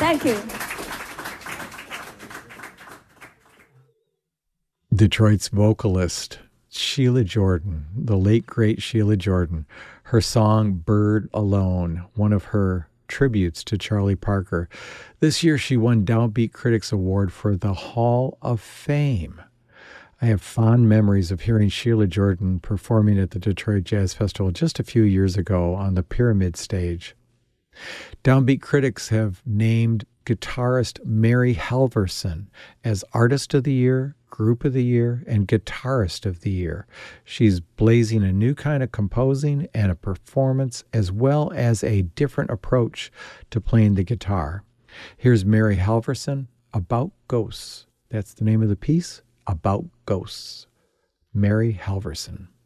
Thank you. Detroit's vocalist, Sheila Jordan, the late, great Sheila Jordan. Her song, Bird Alone, one of her tributes to Charlie Parker. This year she won Downbeat Critics Award for the Hall of Fame. I have fond memories of hearing Sheila Jordan performing at the Detroit Jazz Festival just a few years ago on the Pyramid stage. Downbeat critics have named guitarist Mary Halverson as Artist of the Year, Group of the Year, and Guitarist of the Year. She's blazing a new kind of composing and a performance, as well as a different approach to playing the guitar. Here's Mary Halverson, About Ghosts. That's the name of the piece, About Ghosts. Mary Halverson.